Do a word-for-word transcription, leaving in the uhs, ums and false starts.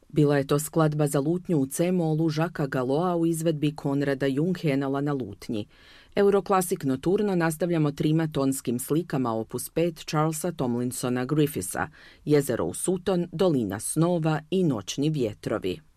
Bila je to skladba za lutnju u C-molu Jacquesa Galloa u izvedbi Konrada Junghenela na lutnji. Euroklasik Noturno nastavljamo trima tonskim slikama opus pet Charlesa Tomlinsona Griffitha, Jezero u Sutton, Dolina snova i Noćni vjetrovi.